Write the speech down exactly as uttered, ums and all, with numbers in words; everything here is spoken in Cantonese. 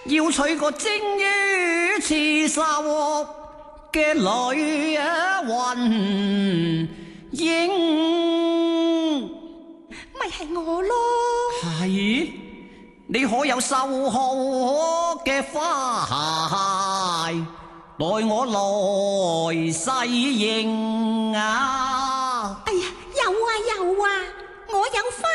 要娶個精於刺沙窩嘅女雲英， 咪係我咯。 係你可有繡好嘅花鞋，待我來細認啊！ 哎呀，有啊有啊，我有花。